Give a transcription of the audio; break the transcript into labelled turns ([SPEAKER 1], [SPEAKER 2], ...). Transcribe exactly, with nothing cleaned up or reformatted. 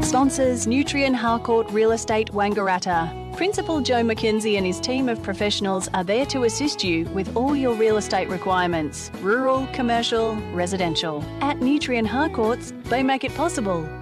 [SPEAKER 1] Sponsors Nutrien Harcourt Real Estate Wangaratta. Principal Joe McKenzie and his team of professionals are there to assist you with all your real estate requirements, rural, commercial, residential. At Nutrien Harcourts, they make it possible.